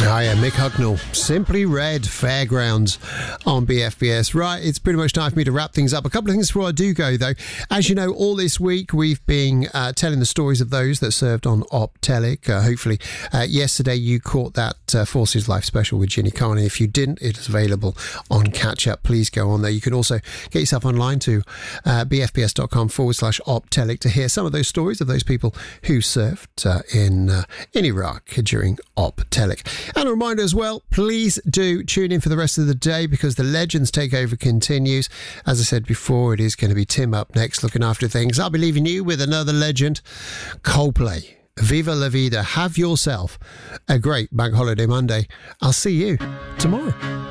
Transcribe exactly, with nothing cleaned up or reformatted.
Oh yeah, Mick Hucknall, Simply Red, Fairgrounds on B F B S. Right, it's pretty much time for me to wrap things up. A couple of things before I do go, though. As you know, all this week we've been uh, telling the stories of those that served on Optelic. Uh, hopefully, uh, yesterday you caught that uh, Forces Life special with Ginny Carney. If you didn't, it is available on Catch Up. Please go on there. You can also get yourself online to uh, bfbs.com forward slash Optelic to hear some of those stories of those people who served uh, in, uh, in Iraq during Optelic. And a reminder as well, please do tune in for the rest of the day because the Legends Takeover continues. As I said before, it is going to be Tim up next looking after things. I'll be leaving you with another legend, Coldplay. Viva la vida. Have yourself a great Bank Holiday Monday. I'll see you tomorrow.